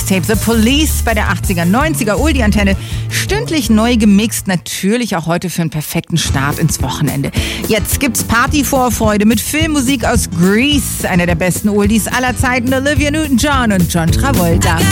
Mixtape The Police bei der 80er, 90er Oldie-Antenne. Stündlich neu gemixt, natürlich auch heute für einen perfekten Start ins Wochenende. Jetzt gibt's Party-Vorfreude mit Filmmusik aus Grease, einer der besten Oldies aller Zeiten, Olivia Newton-John und John Travolta.